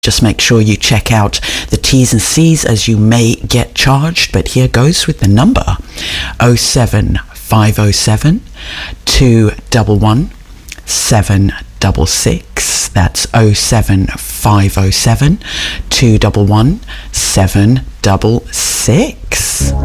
Just make sure you check out the T's and C's as you may get charged. But here goes with the number 07507 211 766. That's 07507 211 766.